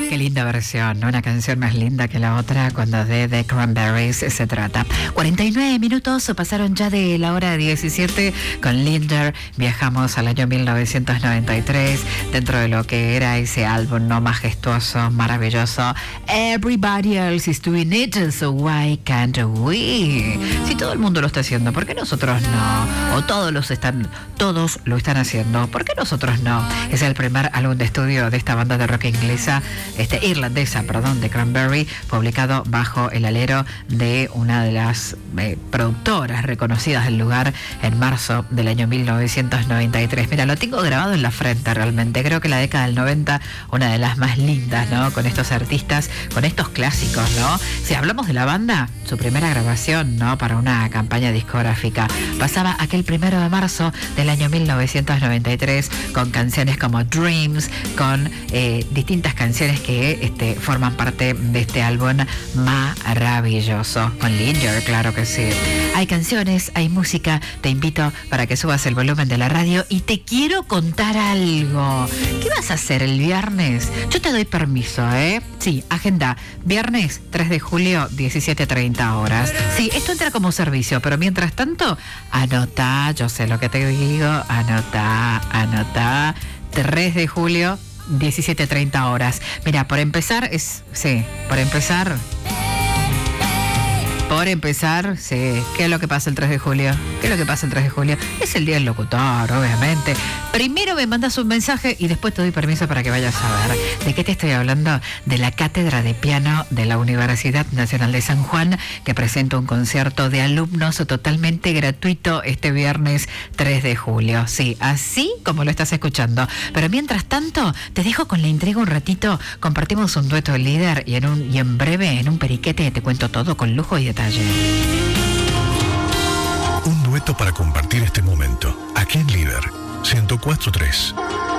Qué linda versión, ¿no? Una canción más linda que la otra cuando de The Cranberries se trata. 49 minutos pasaron ya de la hora 17 con Linder. Viajamos al año 1993 dentro de lo que era ese álbum no majestuoso, maravilloso. Everybody else is doing it, so why can't we? Si todo el mundo lo está haciendo, ¿por qué nosotros no? O todos lo están haciendo, ¿por qué nosotros no? Es el primer álbum de estudio de esta banda de rock inglesa, irlandesa, de Cranberry, publicado bajo el alero de una de las productoras reconocidas del lugar en marzo del año 1993. Mira, lo tengo grabado en la frente realmente. Creo que la década del 90, una de las más lindas, ¿no? Con estos artistas, con estos clásicos, ¿no? Si hablamos de la banda, su primera grabación, ¿no? Para una campaña discográfica, pasaba aquel 1 de marzo del año 1993 con canciones como Dreams, con distintas canciones que forman parte de este álbum maravilloso. Con Linger, claro que sí. Hay canciones, hay música. Te invito para que subas el volumen de la radio y te quiero contar algo. ¿Qué vas a hacer el viernes? Yo te doy permiso, ¿eh? Sí, agenda. Viernes 3 de julio, 17:30 horas. Sí, esto entra como servicio, pero mientras tanto, anota, yo sé lo que te digo, anota. 3 de julio, 17:30 horas. Mira, por empezar, sí, ¿qué es lo que pasa el 3 de julio? Es el Día del Locutor, obviamente. Primero me mandas un mensaje y después te doy permiso para que vayas a ver. ¿De qué te estoy hablando? De la Cátedra de Piano de la Universidad Nacional de San Juan, que presenta un concierto de alumnos totalmente gratuito este viernes 3 de julio. Sí, así como lo estás escuchando. Pero mientras tanto, te dejo con la intriga un ratito. Compartimos un dueto de líder y en breve, en un periquete, te cuento todo con lujo y detalle. Un dueto para compartir este momento. Aquí en Líder 104.3.